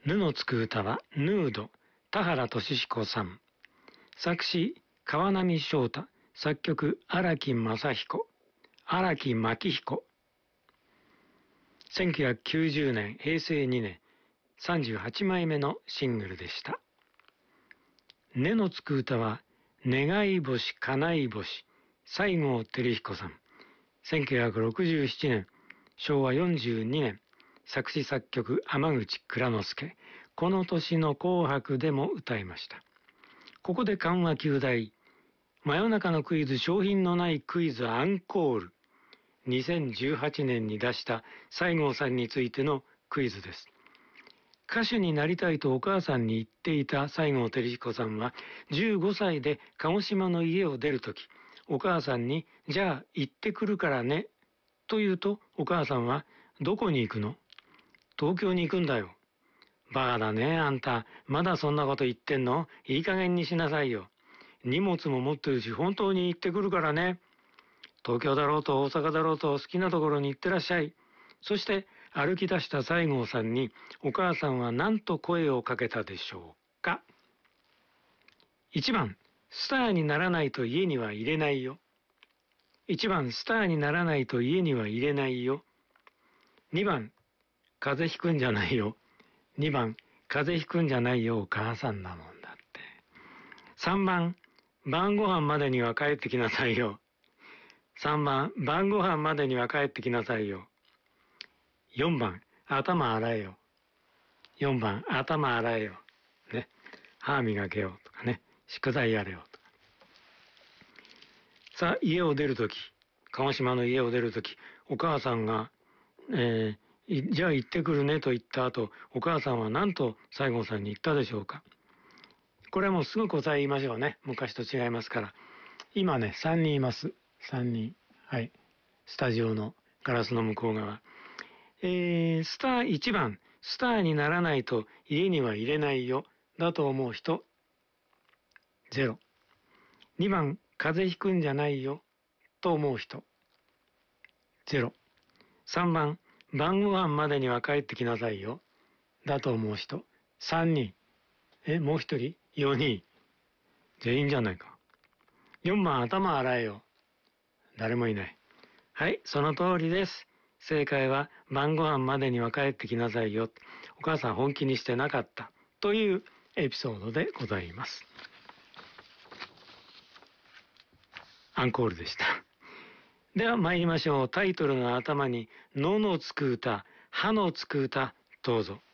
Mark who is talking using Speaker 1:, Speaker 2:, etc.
Speaker 1: ぬのつく歌はヌード、田原俊彦さん。作詞、川波翔太。作曲、荒木正彦。荒木牧彦。1990年、平成2年、38枚目のシングルでした。ねのつく歌は、願い星、叶い星。西郷輝彦さん。1967年、昭和42年、作詞作曲天口蔵之介。この年の紅白でも歌いました。ここで緩和9大。真夜中のクイズ、商品のないクイズアンコール。2018年に出した西郷さんについてのクイズです。歌手になりたいとお母さんに言っていた西郷輝彦さんは、15歳で鹿児島の家を出るとき、お母さんに、じゃあ行ってくるからね、と言うと、お母さんは、どこに行くの？東京に行くんだよ。バカだね、あんた。まだそんなこと言ってんの？いい加減にしなさいよ。荷物も持ってるし、本当に行ってくるからね。東京だろうと大阪だろうと好きなところに行ってらっしゃい。そして歩き出した西郷さんにお母さんは何と声をかけたでしょうか。1番、スターにならないと家には入れないよ。1番、スターにならないと家には入れないよ。2番、風邪ひくんじゃないよ。2番、風邪ひくんじゃないよ、お母さんなもんだって。3番、晩ご飯までには帰ってきなさいよ。3番、晩ご飯までには帰ってきなさいよ。4番、頭洗えよ。4番、頭洗えよ。ね。歯磨けよとかね。宿題やれよとか。さあ、家を出るとき、鹿児島の家を出るとき、お母さんが、じゃあ行ってくるねと言った後、お母さんは何と西郷さんに言ったでしょうか。これはもうすぐ答え言いましょうね。昔と違いますから。今ね、3人います。3人。はい。スタジオのガラスの向こう側。スター1番、スターにならないと家には入れないよ。だと思う人。0。2番、風邪ひくんじゃないよ。と思う人。0。3番、晩ご飯までには帰ってきなさいよ。だと思う人。3人。もう1人 ?4 人。全員じゃないか。4番、頭洗えよ。誰もいない。はい、その通りです。正解は晩ご飯までには帰ってきなさいよ。お母さん本気にしてなかったというエピソードでございます。アンコールでした。では参りましょう。タイトルの頭にののつく歌、はのつく歌、どうぞ。